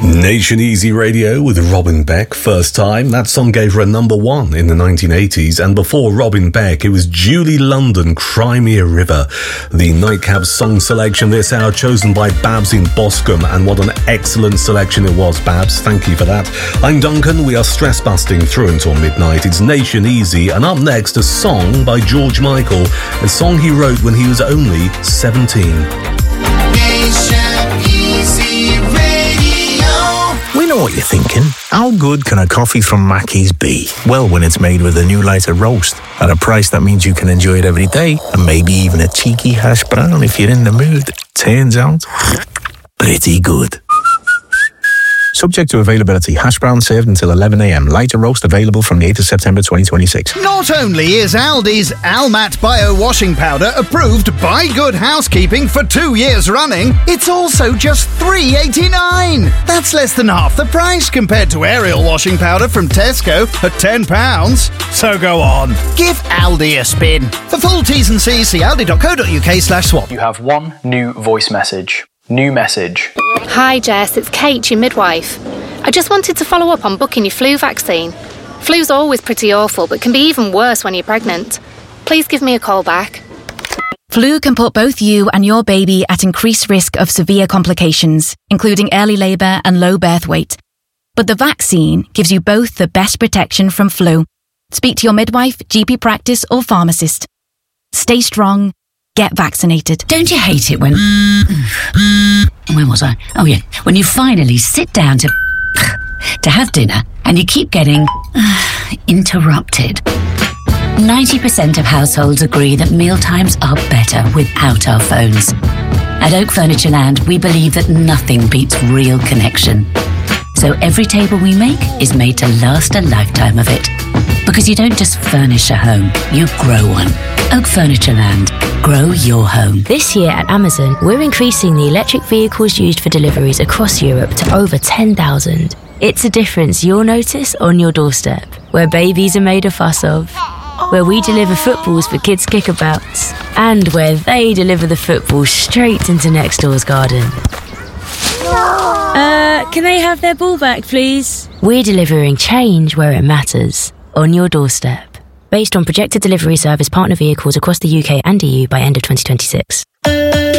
Nation Easy Radio with Robin Beck, first time. That song gave her a number one in the 1980s, and before Robin Beck, it was Julie London, Cry Me a River. The Nightcap song selection this hour chosen by Babs in Boscombe, and what an excellent selection it was, Babs. Thank you for that. I'm Duncan. We are stress busting through until midnight. It's Nation Easy, and up next, a song by George Michael, a song he wrote when he was only 17. Nation Easy Radio. We know what you're thinking. How good can a coffee from Mackey's be? Well, when it's made with a new lighter roast at a price that means you can enjoy it every day, and maybe even a cheeky hash brown if you're in the mood. Turns out, pretty good. Subject to availability. Hash brown served until 11 a.m. Lighter roast available from the 8th of September 2026. Not only is Aldi's Almat Bio Washing Powder approved by Good Housekeeping for 2 years running, it's also just $3.89. That's less than half the price compared to Ariel Washing Powder from Tesco at £10. So go on, give Aldi a spin. For full T's and C's, see aldi.co.uk/swap. You have one new voice message. New message. Hi Jess, it's Kate, your midwife. I just wanted to follow up on booking your flu vaccine. Flu's always pretty awful, but can be even worse when you're pregnant. Please give me a call back. Flu can put both you and your baby at increased risk of severe complications, including early labour and low birth weight. But the vaccine gives you both the best protection from flu. Speak to your midwife, GP practice or pharmacist. Stay strong. Get vaccinated. Don't you hate it when... Where was I? Oh yeah, when you finally sit down to have dinner and you keep getting interrupted. 90% of households agree that mealtimes are better without our phones. At Oak Furnitureland, we believe that nothing beats real connection. So every table we make is made to last a lifetime of it. Because you don't just furnish a home, you grow one. Oak Furnitureland. Grow your home. This year at Amazon, we're increasing the electric vehicles used for deliveries across Europe to over 10,000. It's a difference you'll notice on your doorstep, where babies are made a fuss of, where we deliver footballs for kids' kickabouts, and where they deliver the football straight into next door's garden. Can they have their ball back, please? We're delivering change where it matters, on your doorstep. Based on projected delivery service partner vehicles across the UK and EU by end of 2026.